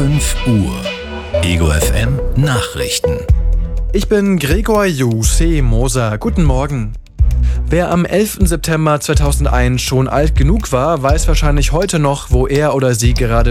5 Uhr. Ego FM Nachrichten. Ich bin Gregor Jose Moser. Guten Morgen. Wer am 11. September 2001 schon alt genug war, weiß wahrscheinlich heute noch, wo er oder sie gerade